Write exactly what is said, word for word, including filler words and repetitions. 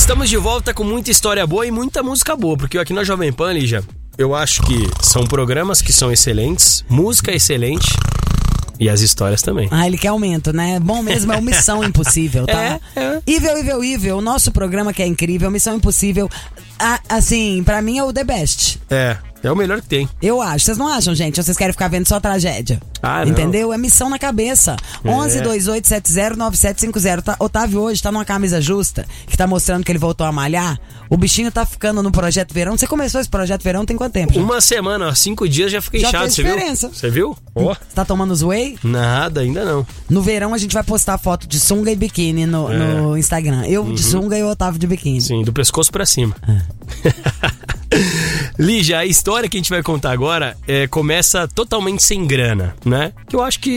Estamos de volta com muita história boa e muita música boa, porque aqui na Jovem Pan, Lígia, eu acho que são programas que são excelentes, música excelente e as histórias também. Ah, ele quer aumento, né? Bom mesmo é o Missão Impossível, tá? É, é. Evil, Evil, Evil, o nosso programa que é incrível, Missão Impossível, a, assim, pra mim é o the best. É, é o melhor que tem. Eu acho. Vocês não acham, gente? Ou vocês querem ficar vendo só tragédia? Ah, não. Entendeu? É missão na cabeça. É. onze, dois oito sete zero, nove sete cinco zero. Tá, Otávio hoje tá numa camisa justa, que tá mostrando que ele voltou a malhar. O bichinho tá ficando no Projeto Verão. Você começou esse Projeto Verão tem quanto tempo? Já? Uma semana, ó, cinco dias já fiquei Já inchado, fez você diferença. viu? Você viu? Ó. Você tá tomando os whey? Nada, ainda não. No verão a gente vai postar foto de sunga e biquíni no, É. no Instagram. Eu de sunga e o Otávio de biquíni. Sim, do pescoço pra cima. Lígia, a história que a gente vai contar agora é, começa totalmente sem grana, né? Que eu acho que